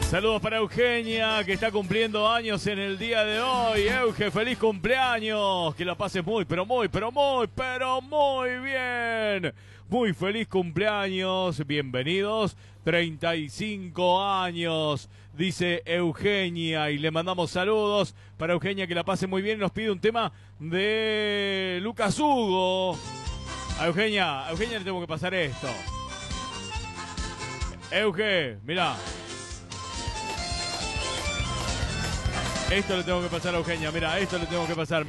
Saludos para Eugenia, que está cumpliendo años en el día de hoy. Euge, feliz cumpleaños. Que la pases muy bien. Muy feliz cumpleaños. Bienvenidos. 35 años, dice Eugenia. Y le mandamos saludos para Eugenia, que la pase muy bien. Nos pide un tema de Lucas Hugo. A Eugenia le tengo que pasar esto. Euge, mirá. Esto le tengo que pasar a Eugenia, mira, esto le tengo que pasar.